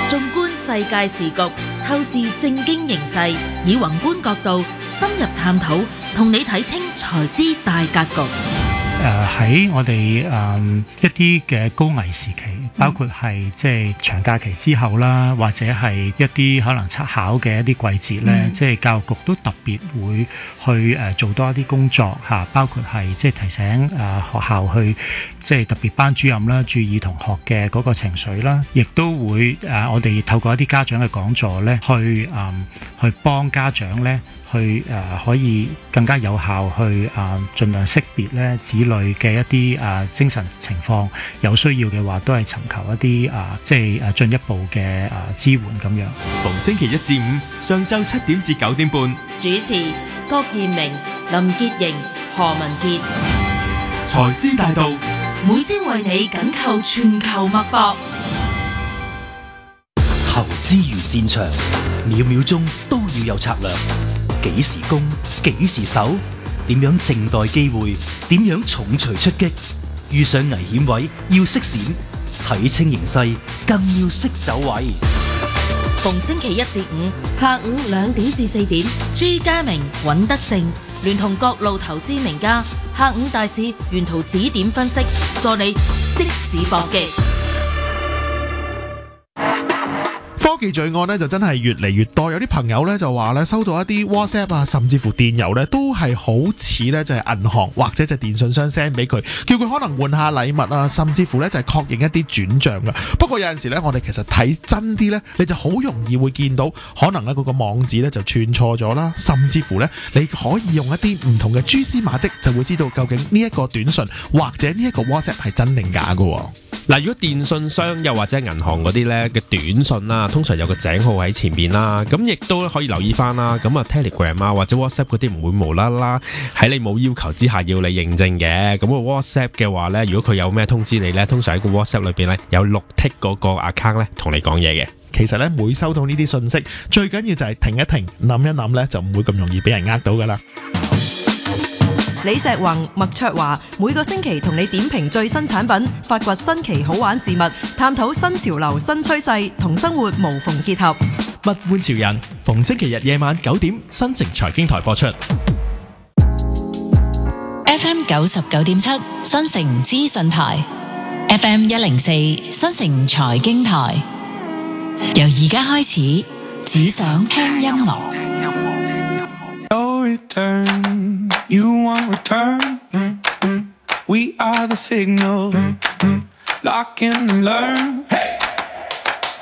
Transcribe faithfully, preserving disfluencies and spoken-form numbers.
縱觀世界時局，透視政經形勢，以宏觀角度深入探討，同你睇清財資大格局。 誒喺、呃、我哋誒、呃、一啲嘅高危時期，包括係即係長假期之後啦，或者係一啲可能測考嘅一啲季節咧，嗯、即係教育局都特別會去誒、呃、做多一啲工作嚇，包括係即係提醒誒、呃、學校去即係特別班主任啦，注意同學嘅嗰個情緒啦，亦都會誒、呃、我哋透過一啲家長嘅講座咧，去誒、呃、去幫家長咧。去誒、呃、可以更加有效去誒、呃、盡量識別咧子女嘅一啲誒、呃、精神情況，有需要嘅話都係尋求一啲誒、呃、即係誒進一步嘅誒、呃、支援咁樣。 逢星期一至五上晝七點至九點半， 主持郭彥明、林潔瑩、何文傑。 財資大道， 每朝為你緊扣全球脈搏。 投資如戰場，秒秒鐘都要有策略。幾時攻，幾時守，點樣靜待機會，點樣重錘出擊，遇上危險位要識閃，睇清形勢更要識走位。 逢星期一至五下午兩點至四點，朱家明、尹德正聯同各路投資名家，下午大市沿途指點分析，助你即時搏擊。 科技罪案咧就真係越嚟越多，有啲朋友咧就話咧收到一啲 WhatsApp 啊，甚至乎電郵咧都係好似咧就係銀行或者就係電信商 send 俾佢，叫佢可能換下禮物啊，甚至乎咧就係確認一啲轉賬噶。不過有陣時咧，我哋其實睇真啲咧，你就好容易會見到可能咧嗰個網址咧就串錯咗啦，甚至乎咧你可以用一啲唔同嘅蛛絲馬跡，就會知道究竟呢一個短信或者呢一個 WhatsApp 係真定假噶。 嗱，如果電信商又或者銀行嗰啲咧嘅短信啦，通常有個井號喺前邊啦，咁亦都可以留意翻啦。咁啊 Telegram 啊或者 WhatsApp 嗰啲唔會無啦啦喺你冇要求之下要你認證嘅。咁個 WhatsApp 嘅話咧，如果佢有咩通知你咧，通常喺個 WhatsApp 裏邊咧有綠剔嗰個 account 咧同你講嘢嘅。 其實咧每收到呢啲信息，最緊要就係停一停，諗一諗咧，就唔會咁容易俾人呃到噶啦。 李石宏、麥卓華每個星期同你點評最新產品，發掘新奇好玩事物，探討新潮流新趨勢，同生活無縫結合。 物玩潮人，逢星期日夜晚九點，新城財經台播出。 F M 九十九點七，新城資訊台 ；F M 一零四，新城財經台。由而家開始，只想聽音樂。 No return, you want return. We are the signal. Lock in and learn.